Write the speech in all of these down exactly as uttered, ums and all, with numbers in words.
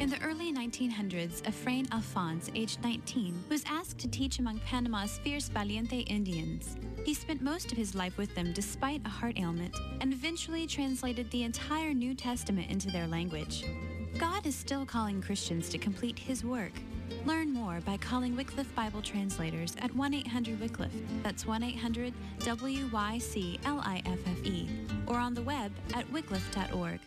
In the early nineteen hundreds, Efrain Alphonse, aged nineteen, was asked to teach among Panama's fierce Valiente Indians. He spent most of his life with them despite a heart ailment, and eventually translated the entire New Testament into their language. God is still calling Christians to complete His work. Learn more by calling Wycliffe Bible Translators at one eight hundred Wycliffe, that's one eight hundred W Y C L I F F E, or on the web at wycliffe dot org.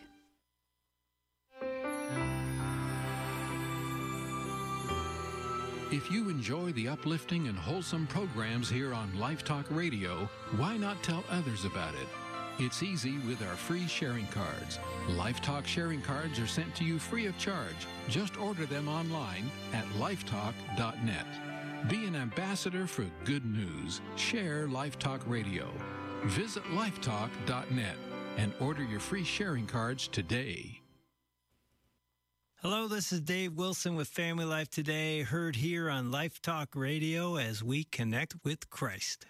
If you enjoy the uplifting and wholesome programs here on Life Talk Radio, why not tell others about it? It's easy with our free sharing cards. Life Talk sharing cards are sent to you free of charge. Just order them online at lifetalk dot net. Be an ambassador for good news. Share Life Talk Radio. Visit lifetalk dot net and order your free sharing cards today. Hello, this is Dave Wilson with Family Life Today, heard here on Life Talk Radio as we connect with Christ.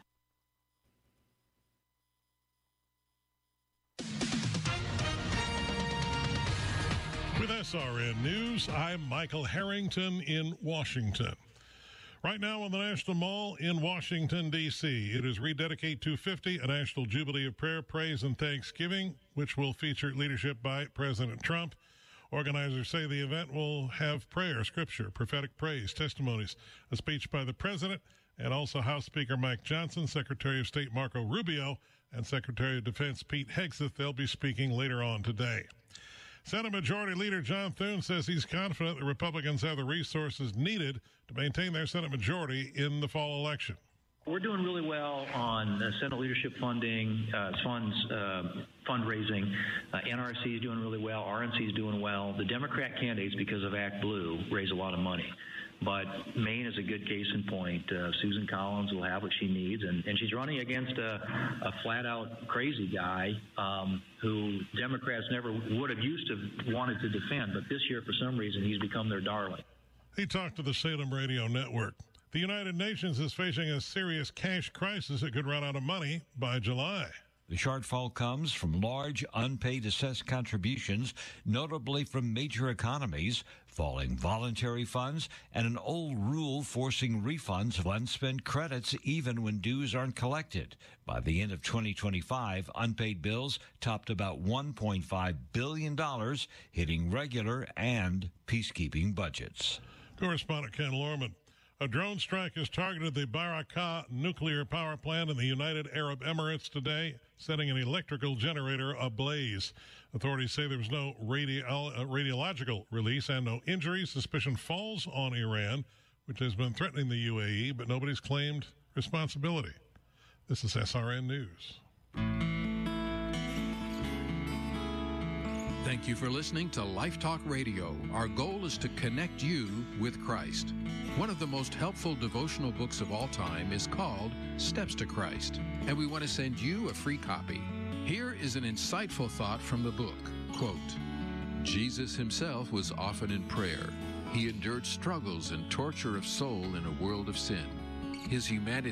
With S R N News, I'm Michael Harrington in Washington. Right now on the National Mall in Washington, D C, it is Rededicate two fifty, a national jubilee of prayer, praise, and thanksgiving, which will feature leadership by President Trump. Organizers say the event will have prayer, scripture, prophetic praise, testimonies, a speech by the president, and also House Speaker Mike Johnson, Secretary of State Marco Rubio, and Secretary of Defense Pete Hegseth. They'll be speaking later on today. Senate Majority Leader John Thune says he's confident the Republicans have the resources needed to maintain their Senate majority in the fall election. We're doing really well on uh, Senate leadership funding, uh, funds, uh, fundraising. Uh, N R C is doing really well. R N C is doing well. The Democrat candidates, because of Act Blue, raise a lot of money. But Maine is a good case in point. Uh, Susan Collins will have what she needs, and, and she's running against a, a flat-out crazy guy um, who Democrats never would have used to wanted to defend. But this year, for some reason, he's become their darling. He talked to the Salem Radio Network. The United Nations is facing a serious cash crisis that could run out of money by July. The shortfall comes from large unpaid assessed contributions, notably from major economies, falling voluntary funds, and an old rule forcing refunds of unspent credits even when dues aren't collected. By the end of twenty twenty-five, unpaid bills topped about one point five billion dollars, hitting regular and peacekeeping budgets. Correspondent Ken Lorman. A drone strike has targeted the Barakah nuclear power plant in the United Arab Emirates today, setting an electrical generator ablaze. Authorities say there was no radio, uh, radiological release and no injuries. Suspicion falls on Iran, which has been threatening the U A E, but nobody's claimed responsibility. This is S R N News. Thank you for listening to Life Talk Radio. Our goal is to connect you with Christ. One of the most helpful devotional books of all time is called Steps to Christ, and we want to send you a free copy. Here is an insightful thought from the book. Quote, Jesus himself was often in prayer. He endured struggles and torture of soul in a world of sin. His humanity